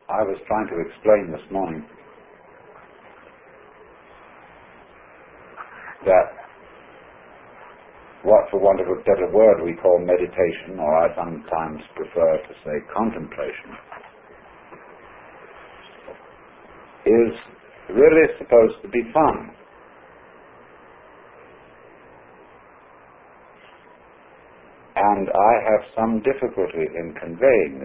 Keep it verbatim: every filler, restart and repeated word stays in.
I was trying to explain this morning that what, for want of a better word, we call meditation, or I sometimes prefer to say contemplation, is really supposed to be fun. And I have some difficulty in conveying